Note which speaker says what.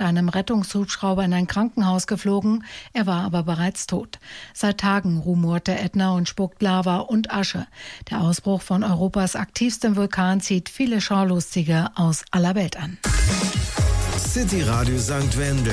Speaker 1: einem Rettungshubschrauber in ein Krankenhaus geflogen. Er war aber bereits tot. Seit Tagen rumort der Ätna und spuckt Lava und Asche. Der Ausbruch von Europas aktivstem Vulkan zieht viele Schaulustige aus aller Welt an.
Speaker 2: City Radio St. Wendel.